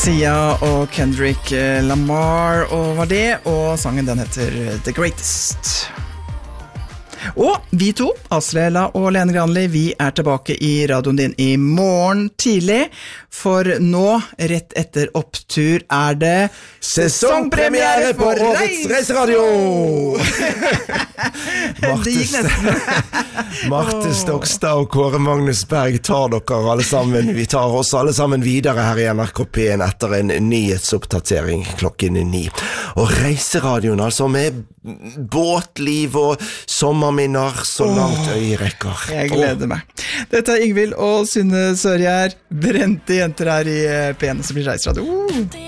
Sia og Kendrick Lamar og var det, og sangen den heter The Greatest. Og vi to, Asle-Ella og Lene Granli, vi tilbake i radioen din i morgen tidlig, for nå, rett etter opptur, det sesongpremiere på årets reiseradio! Det gikk nesten. Marte Stokstad og Kåre Magnus Berg tar dere alle sammen. Vi tar oss alle sammen videre her i NRK P1 etter en nyhetsoppdatering klokken 9. Og reiseradioen, altså med båtliv og sommerminner så langt øyet rekker. Jeg gleder meg. Dette Ingvild og Synne Sørgjær, brente jenter her i P1 som blir reiseradio.